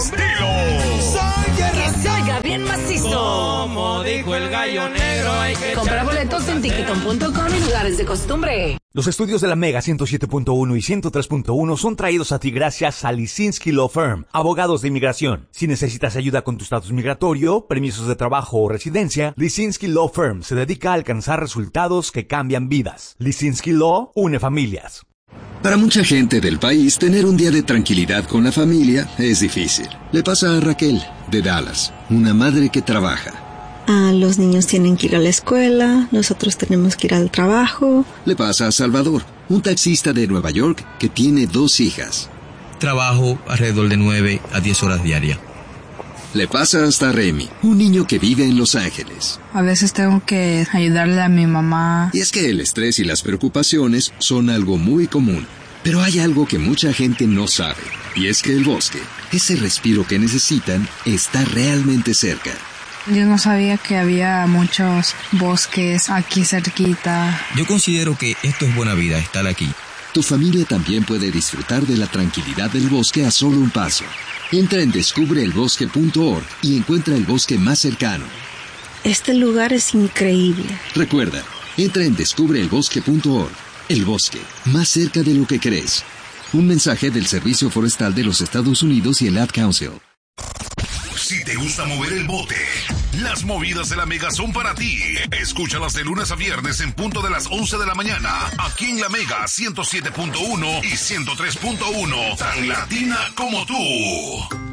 estilo. Que se oiga bien macizo. Como dijo el gallo negro, hay que comprar boletos en ticketon.com y lugares de costumbre. Los estudios de la Mega 107.1 y 103.1 son traídos a ti gracias a Lisinski Law Firm, abogados de inmigración. Si necesitas ayuda con tu estatus migratorio, permisos de trabajo o residencia, Lisinski Law Firm se dedica a alcanzar resultados que cambian vidas. Lisinski Law une familias. Para mucha gente del país, tener un día de tranquilidad con la familia es difícil. Le pasa a Raquel, de Dallas, una madre que trabaja. Los niños tienen que ir a la escuela, nosotros tenemos que ir al trabajo. Le pasa a Salvador, un taxista de Nueva York que tiene 2 hijas. Trabajo alrededor de 9 a 10 horas diarias. Le pasa hasta a Remy, un niño que vive en Los Ángeles. A veces tengo que ayudarle a mi mamá. Y es que el estrés y las preocupaciones son algo muy común. Pero hay algo que mucha gente no sabe, y es que el bosque, ese respiro que necesitan, está realmente cerca. Yo no sabía que había muchos bosques aquí cerquita. Yo considero que esto es buena vida, estar aquí. Tu familia también puede disfrutar de la tranquilidad del bosque a solo un paso. Entra en descubreelbosque.org y encuentra el bosque más cercano. Este lugar es increíble. Recuerda, entra en descubreelbosque.org. El bosque, más cerca de lo que crees. Un mensaje del Servicio Forestal de los Estados Unidos y el Ad Council. Si te gusta mover el bote, las movidas de la Mega son para ti. Escúchalas de lunes a viernes en punto de las 11 de la mañana, aquí en la Mega 107.1 y 103.1, tan latina como tú.